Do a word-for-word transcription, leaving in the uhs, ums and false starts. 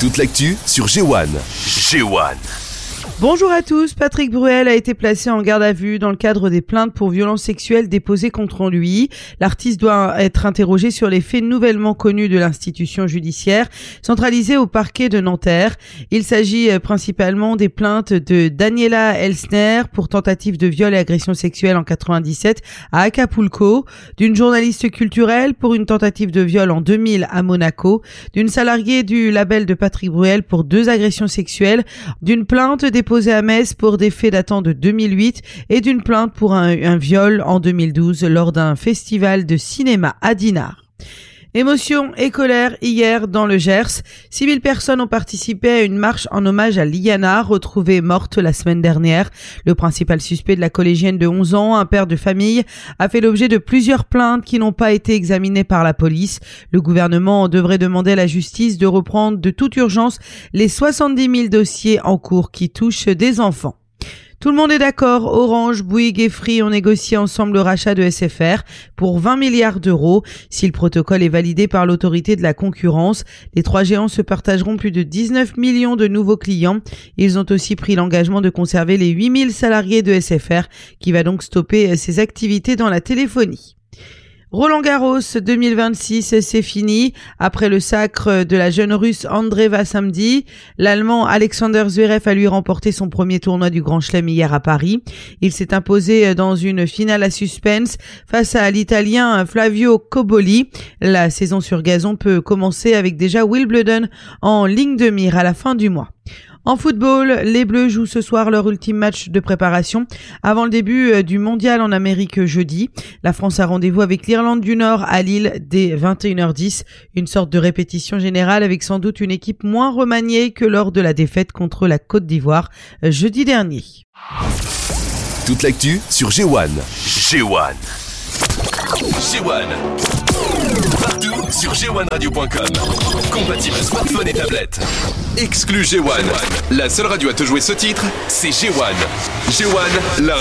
Toute l'actu sur G un. G un. Bonjour à tous, Patrick Bruel a été placé en garde à vue dans le cadre des plaintes pour violences sexuelles déposées contre lui. L'artiste doit être interrogé sur les faits nouvellement connus de l'institution judiciaire, centralisée au parquet de Nanterre. Il s'agit principalement des plaintes de Daniela Elsner pour tentative de viol et agression sexuelle en quatre-vingt-dix-sept à Acapulco, d'une journaliste culturelle pour une tentative de viol en deux mille à Monaco, d'une salariée du label de Patrick Bruel pour deux agressions sexuelles, d'une plainte déposée à Metz pour des faits datant de deux mille huit et d'une plainte pour un, un viol en deux mille douze lors d'un festival de cinéma à Dinard. Émotion et colère hier dans le Gers. six mille personnes ont participé à une marche en hommage à Liana, retrouvée morte la semaine dernière. Le principal suspect de la collégienne de onze ans, un père de famille, a fait l'objet de plusieurs plaintes qui n'ont pas été examinées par la police. Le gouvernement devrait demander à la justice de reprendre de toute urgence les soixante-dix mille dossiers en cours qui touchent des enfants. Tout le monde est d'accord, Orange, Bouygues et Free ont négocié ensemble le rachat de S F R pour vingt milliards d'euros. Si le protocole est validé par l'autorité de la concurrence, les trois géants se partageront plus de dix-neuf millions de nouveaux clients. Ils ont aussi pris l'engagement de conserver les huit mille salariés de S F R, qui va donc stopper ses activités dans la téléphonie. Roland Garros deux mille vingt-six, c'est fini. Après le sacre de la jeune Russe Andreeva samedi, l'Allemand Alexander Zverev a lui remporté son premier tournoi du Grand Chelem hier à Paris. Il s'est imposé dans une finale à suspense face à l'Italien Flavio Cobolli. La saison sur gazon peut commencer avec déjà Wimbledon en ligne de mire à la fin du mois. En football, les Bleus jouent ce soir leur ultime match de préparation avant le début du mondial en Amérique jeudi. La France a rendez-vous avec l'Irlande du Nord à Lille dès vingt et une heures dix. Une sorte de répétition générale avec sans doute une équipe moins remaniée que lors de la défaite contre la Côte d'Ivoire jeudi dernier. Toute l'actu sur G un. G un. G un. Partout sur G un radio point com. Compatible smartphone et tablette. Exclu G un. La seule radio à te jouer ce titre, c'est G un. G un, la